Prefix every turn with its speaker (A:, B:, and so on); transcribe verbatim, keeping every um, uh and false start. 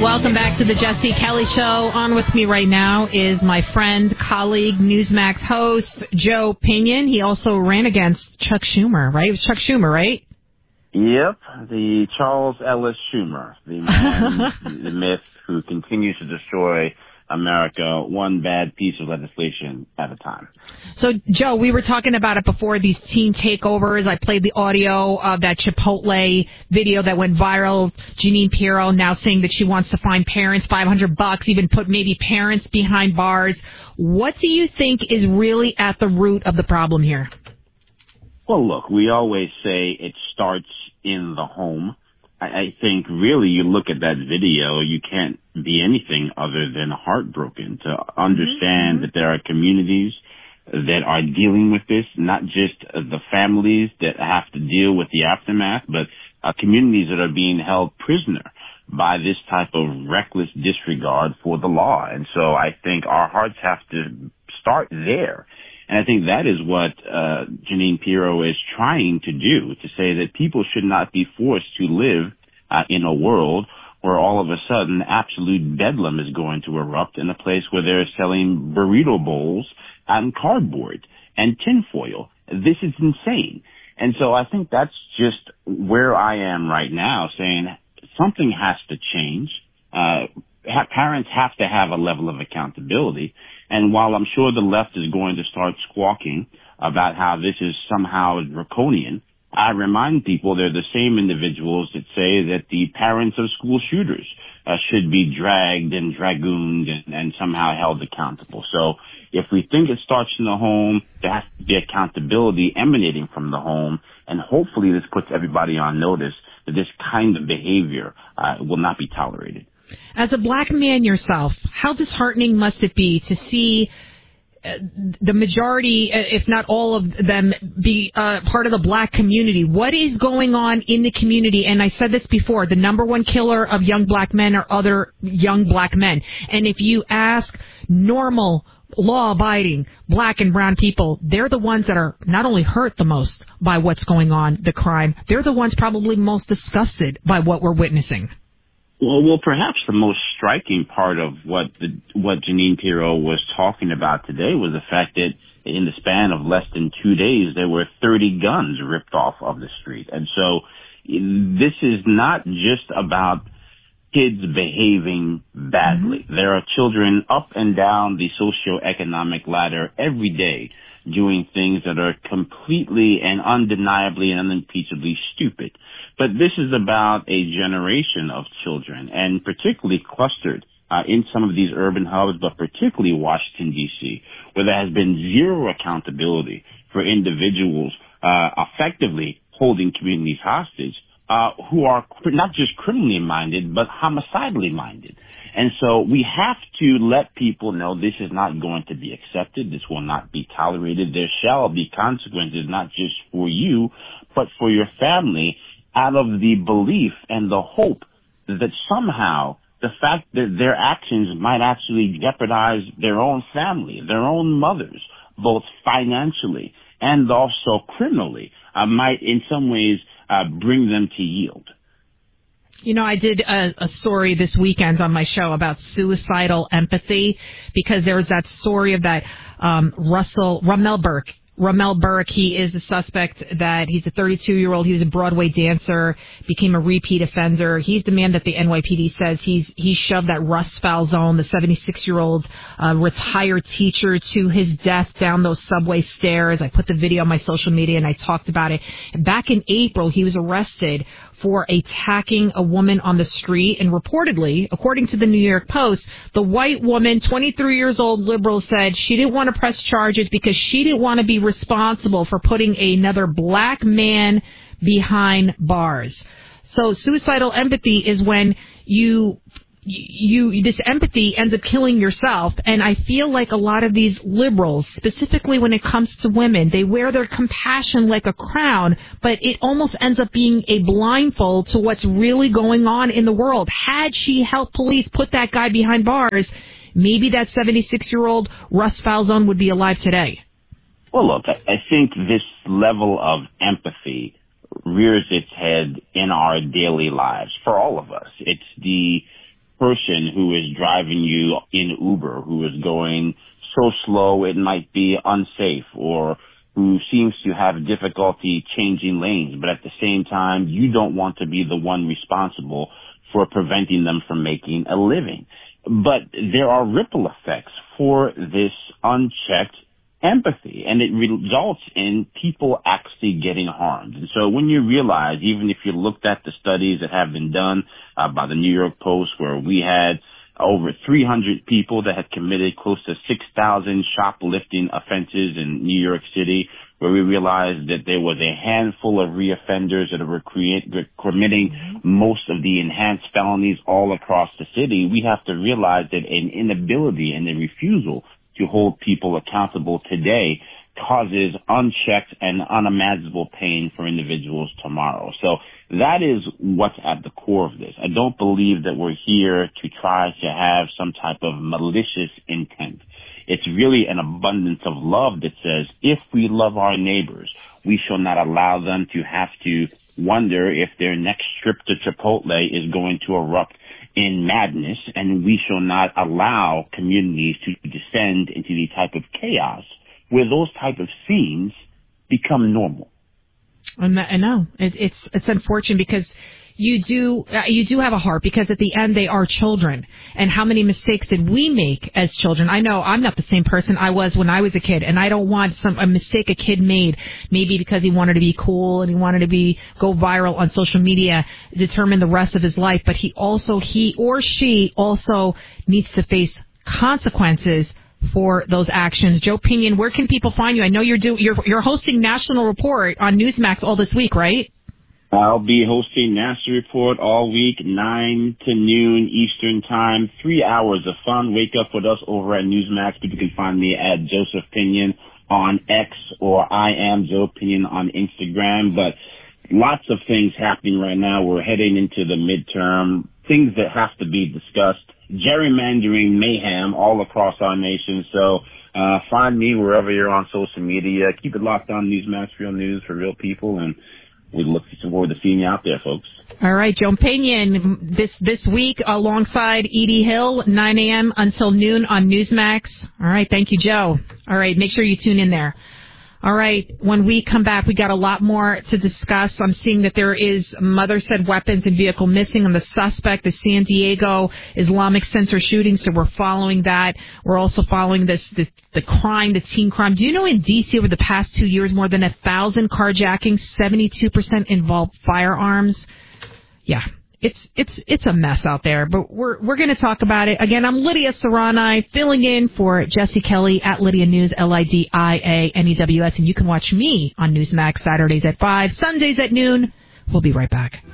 A: Welcome back to the Jesse Kelly Show. On with me right now is my friend, colleague, Newsmax host, Joe Pinion. He also ran against Chuck Schumer, right? It was Chuck Schumer, right?
B: Yep, the Charles Ellis Schumer, the man, the myth who continues to destroy America one bad piece of legislation at a time.
A: So, Joe, we were talking about it before, these teen takeovers. I played the audio of that Chipotle video that went viral. Jeanine Pirro now saying that she wants to fine parents five hundred bucks, even put maybe parents behind bars. What do you think is really at the root of the problem here?
B: Well, look, we always say it starts in the home. I think really you look at that video, you can't be anything other than heartbroken to understand mm-hmm. that there are communities that are dealing with this, not just the families that have to deal with the aftermath, but uh, communities that are being held prisoner by this type of reckless disregard for the law. And so I think our hearts have to start there. And I think that is what uh Jeanine Pirro is trying to do, to say that people should not be forced to live uh, in a world where all of a sudden absolute bedlam is going to erupt in a place where they're selling burrito bowls and cardboard and tinfoil. This is insane. And so I think that's just where I am right now, saying something has to change. Uh ha- parents have to have a level of accountability. And while I'm sure the left is going to start squawking about how this is somehow draconian, I remind people they're the same individuals that say that the parents of school shooters uh, should be dragged and dragooned and, and somehow held accountable. So if we think it starts in the home, there has to be accountability emanating from the home, and hopefully this puts everybody on notice that this kind of behavior uh, will not be tolerated.
A: As a black man yourself, how disheartening must it be to see uh, the majority, if not all of them, be uh, part of the black community? What is going on in the community? And I said this before, the number one killer of young black men are other young black men. And if you ask normal, law-abiding black and brown people, they're the ones that are not only hurt the most by what's going on, the crime, they're the ones probably most disgusted by what we're witnessing.
B: Well, well, perhaps the most striking part of what the, what Jeanine Pirro was talking about today was the fact that in the span of less than two days, there were thirty guns ripped off of the street. And so this is not just about kids behaving badly. Mm-hmm. There are children up and down the socioeconomic ladder every day doing things that are completely and undeniably and unimpeachably stupid. But this is about a generation of children, and particularly clustered uh, in some of these urban hubs, but particularly Washington, D C, where there has been zero accountability for individuals uh, effectively holding communities hostage, uh, who are not just criminally minded, but homicidally minded. And so we have to let people know this is not going to be accepted. This will not be tolerated. There shall be consequences, not just for you, but for your family, out of the belief and the hope that somehow the fact that their actions might actually jeopardize their own family, their own mothers, both financially and also criminally, uh, might in some ways uh, bring them to yield.
A: You know, I did a, a story this weekend on my show about suicidal empathy, because there was that story of that um, Russell Ramel Burke. Ramel Burke, he is a suspect that he's a thirty-two-year-old. He was a Broadway dancer, became a repeat offender. He's the man that the N Y P D says he's he shoved that Russ Falzone, the seventy-six-year-old uh, retired teacher, to his death down those subway stairs. I put the video on my social media and I talked about it. Back in April, he was arrested for attacking a woman on the street, and reportedly, according to the New York Post, the white woman, twenty-three years old liberal, said she didn't want to press charges because she didn't want to be responsible for putting another black man behind bars. So suicidal empathy is when you you this empathy ends up killing yourself. And I feel like a lot of these liberals, specifically when it comes to women, they wear their compassion like a crown, but it almost ends up being a blindfold to what's really going on in the world. Had she helped police put that guy behind bars, maybe that seventy-six-year-old Russ Falzone would be alive today.
B: Well, look, I think this level of empathy rears its head in our daily lives for all of us. It's the person who is driving you in Uber, who is going so slow it might be unsafe, or who seems to have difficulty changing lanes, but at the same time, you don't want to be the one responsible for preventing them from making a living. But there are ripple effects for this unchecked empathy, and it results in people actually getting harmed. And so when you realize, even if you looked at the studies that have been done uh, by the New York Post, where we had over three hundred people that had committed close to six thousand shoplifting offenses in New York City, where we realized that there was a handful of reoffenders that were create, committing most of the enhanced felonies all across the city, we have to realize that an inability and a refusal to hold people accountable today causes unchecked and unimaginable pain for individuals tomorrow. So that is what's at the core of this. I don't believe that we're here to try to have some type of malicious intent. It's really an abundance of love that says, if we love our neighbors, we shall not allow them to have to wonder if their next trip to Chipotle is going to erupt in madness, and we shall not allow communities to descend into the type of chaos where those type of scenes become normal.
A: And I know it, it's it's unfortunate because you do uh, you do have a heart, because at the end they are children, and how many mistakes did we make as children? I know I'm not the same person I was when I was a kid, and I don't want some a mistake a kid made, maybe because he wanted to be cool and he wanted to be go viral on social media, determine the rest of his life. But he also he or she also needs to face consequences for those actions. Joe Pinion, where can people find you? I know you're do you're you're hosting National Report on Newsmax all this week, right?
B: I'll be hosting National Report all week, nine to noon Eastern Time. Three hours of fun. Wake up with us over at Newsmax. People can find me at Joseph Pinion on X, or I am Joe Pinion on Instagram. But lots of things happening right now. We're heading into the midterm. Things that have to be discussed. Gerrymandering mayhem all across our nation. So uh find me wherever you're on social media. Keep it locked on Newsmax, real news for real people, and we look forward to seeing you out there, folks.
A: All right, Joe Pinion, this this week alongside Edie Hill, nine a.m. until noon on Newsmax. All right, thank you, Joe. All right, make sure you tune in there. All right, when we come back, we got a lot more to discuss. I'm seeing that there is mother-said weapons and vehicle missing on the suspect, the San Diego Islamic Center shooting, so we're following that. We're also following this, this the crime, the teen crime. Do you know in D C over the past two years, more than a thousand carjackings, seventy-two percent involved firearms? Yeah. It's it's it's a mess out there, but we're we're going to talk about it. Again, I'm Lydia Serrani, filling in for Jesse Kelly at Lydia News, L I D I A N E W S, and you can watch me on Newsmax Saturdays at five, Sundays at noon. We'll be right back.